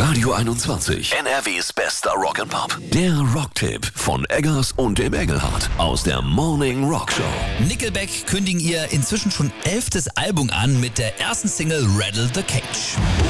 Radio 21, NRWs bester Rock'n'Pop. Der Rocktipp von Eggers und dem Engelhardt aus der Morning Rock Show. Nickelback kündigen ihr inzwischen schon 11. Album an mit der ersten Single Rattle the Cage.